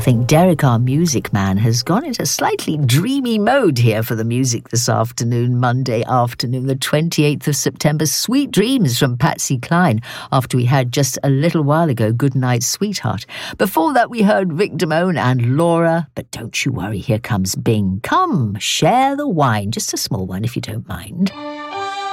think Derek, our music man, has gone into slightly dreamy mode here for the music this afternoon, Monday afternoon, the 28th of September. Sweet dreams from Patsy Cline, after we had just a little while ago, Good Night, Sweetheart. Before that, we heard Vic Damone and Laura, but don't you worry, here comes Bing. Come, share the wine, just a small one if you don't mind.